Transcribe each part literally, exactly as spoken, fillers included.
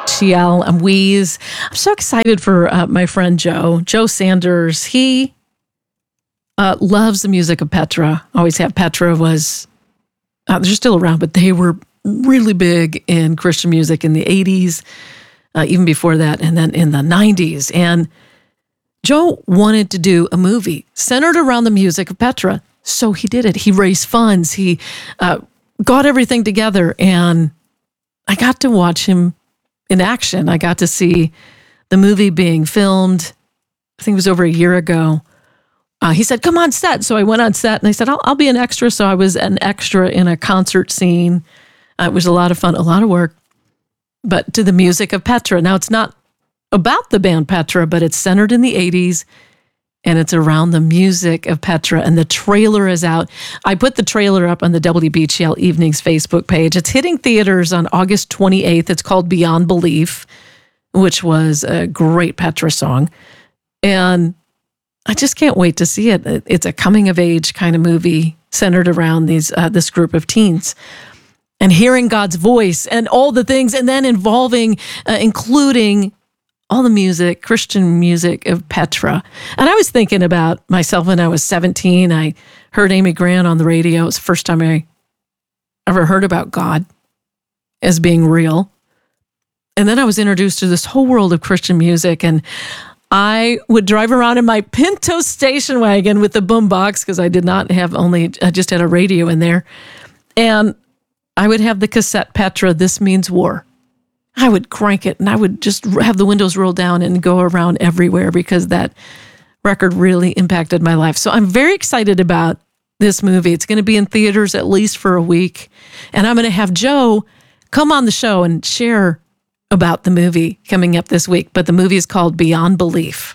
G L and Wheeze. I'm so excited for uh, my friend Joe, Joe Sanders. He uh, loves the music of Petra. Always have. Petra was, uh, they're still around, but they were really big in Christian music in the eighties, uh, even before that, and then in the nineties. And Joe wanted to do a movie centered around the music of Petra. So he did it. He raised funds. He uh, got everything together, and I got to watch him in action. I got to see the movie being filmed. I think it was over a year ago. Uh, he said, come on set. So I went on set, and I said, I'll, I'll be an extra. So I was an extra in a concert scene. Uh, it was a lot of fun, a lot of work, but to the music of Petra. Now, it's not about the band Petra, but it's centered in the eighties, and it's around the music of Petra, and the trailer is out. I put the trailer up on the W B G L Evenings Facebook page. It's hitting theaters on August twenty-eighth. It's called Beyond Belief, which was a great Petra song. And I just can't wait to see it. It's a coming-of-age kind of movie centered around these uh, this group of teens. And hearing God's voice and all the things, and then involving, uh, including all the music, Christian music of Petra. And I was thinking about myself when I was seventeen. I heard Amy Grant on the radio. It was the first time I ever heard about God as being real. And then I was introduced to this whole world of Christian music. And I would drive around in my Pinto station wagon with the boombox, because I did not have only, I just had a radio in there. And I would have the cassette Petra, This Means War. I would crank it, and I would just have the windows rolled down and go around everywhere, because that record really impacted my life. So I'm very excited about this movie. It's going to be in theaters at least for a week. And I'm going to have Joe come on the show and share about the movie coming up this week. But the movie is called Beyond Belief.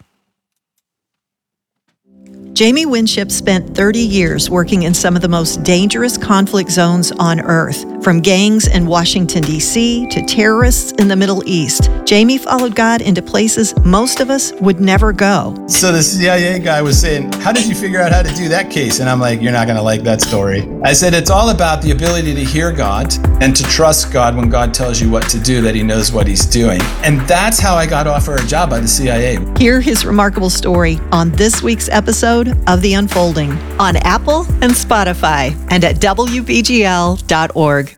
Jamie Winship spent thirty years working in some of the most dangerous conflict zones on Earth, from gangs in Washington, D C to terrorists in the Middle East. Jamie followed God into places most of us would never go. So the C I A guy was saying, how did you figure out how to do that case? And I'm like, you're not going to like that story. I said, it's all about the ability to hear God and to trust God when God tells you what to do, that he knows what he's doing. And that's how I got offered a job by the C I A. Hear his remarkable story on this week's episode of The Unfolding on Apple and Spotify and at W B G L dot org.